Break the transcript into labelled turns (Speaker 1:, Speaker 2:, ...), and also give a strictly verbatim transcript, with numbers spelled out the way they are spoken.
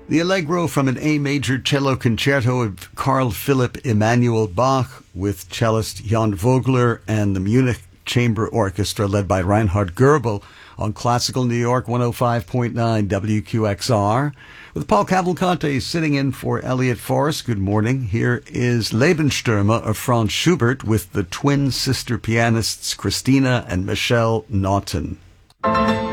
Speaker 1: The Allegro from an A major cello concerto of Carl Philipp Emanuel Bach with cellist Jan Vogler and the Munich Chamber Orchestra led by Reinhard Goebel on Classical New York one oh five point nine W Q X R. With Paul Cavalcante sitting in for Elliot Forrest. Good morning. Here is Lebensstürme of Franz Schubert with the twin sister pianists Christina and Michelle Naughton.